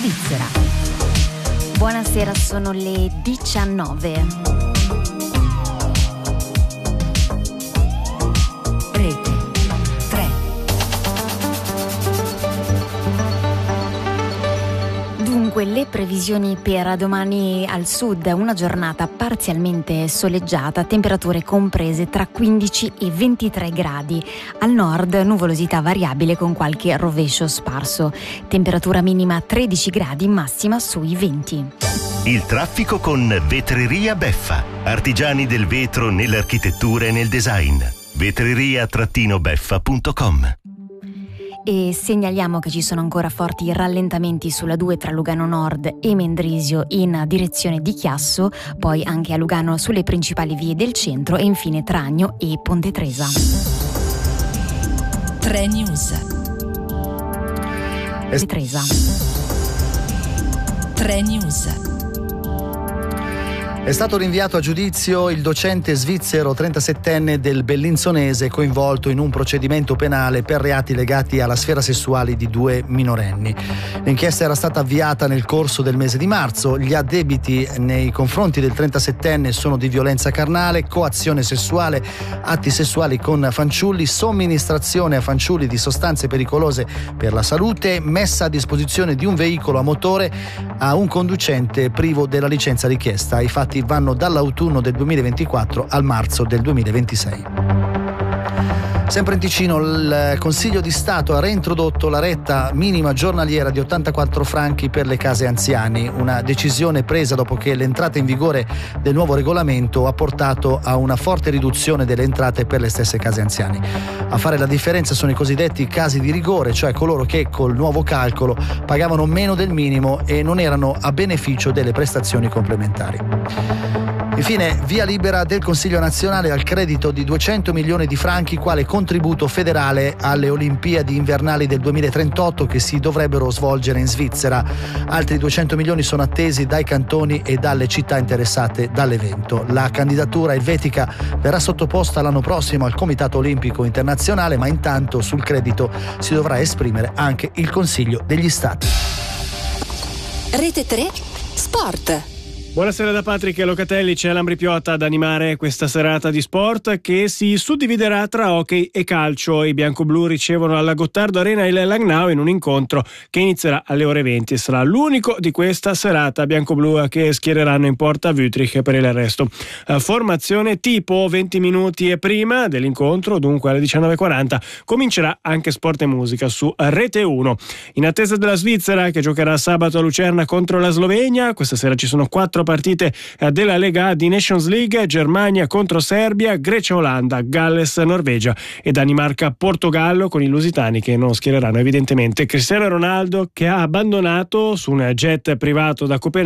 Svizzera. Buonasera, sono le 19. Rete 3. Dunque, le previsioni per domani al sud: una giornata parzialmente soleggiata, temperature comprese tra 15 e 23 gradi. Al nord nuvolosità variabile con qualche rovescio sparso. Temperatura minima 13 gradi, massima sui 20. Il traffico con Vetreria Beffa. Artigiani del vetro nell'architettura e nel design. vetreria-beffa.com. E segnaliamo che ci sono ancora forti rallentamenti sulla 2 tra Lugano Nord e Mendrisio in direzione di Chiasso, poi anche a Lugano sulle principali vie del centro e infine Tragno e Ponte Tresa. 3 News. Tresa. 3 News. È stato rinviato a giudizio il docente svizzero 37enne del Bellinzonese coinvolto in un procedimento penale per reati legati alla sfera sessuale di 2 minorenni. L'inchiesta era stata avviata nel corso del mese di marzo. Gli addebiti nei confronti del 37enne sono di violenza carnale, coazione sessuale, atti sessuali con fanciulli, somministrazione a fanciulli di sostanze pericolose per la salute, messa a disposizione di un veicolo a motore a un conducente privo della licenza richiesta. I fatti vanno dall'autunno del 2024 al marzo del 2026. Sempre in Ticino il Consiglio di Stato ha reintrodotto la retta minima giornaliera di 84 franchi per le case anziani, una decisione presa dopo che l'entrata in vigore del nuovo regolamento ha portato a una forte riduzione delle entrate per le stesse case anziane. A fare la differenza sono i cosiddetti casi di rigore, cioè coloro che col nuovo calcolo pagavano meno del minimo e non erano a beneficio delle prestazioni complementari. Infine, via libera del Consiglio nazionale al credito di 200 milioni di franchi quale contributo federale alle Olimpiadi invernali del 2038 che si dovrebbero svolgere in Svizzera. Altri 200 milioni sono attesi dai cantoni e dalle città interessate dall'evento. La candidatura elvetica verrà sottoposta l'anno prossimo al Comitato Olimpico Internazionale, ma intanto sul credito si dovrà esprimere anche il Consiglio degli Stati. Rete 3 Sport. Buonasera da Patrick Locatelli. C'è l'Ambripiotta ad animare questa serata di sport che si suddividerà tra hockey e calcio. I biancoblù ricevono alla Gottardo Arena il Langnau in un incontro che inizierà alle ore 20. Sarà l'unico di questa serata biancoblù che schiereranno in porta Wüttrich per il resto. Formazione tipo: 20 minuti e prima dell'incontro, dunque alle 19:40, comincerà anche Sport e Musica su Rete 1. In attesa della Svizzera che giocherà sabato a Lucerna contro la Slovenia, questa sera ci sono 4 partite della Lega A di Nations League: Germania contro Serbia, Grecia-Olanda, Galles-Norvegia e Danimarca-Portogallo, con i lusitani che non schiereranno evidentemente Cristiano Ronaldo, che ha abbandonato su un jet privato da Copenaghen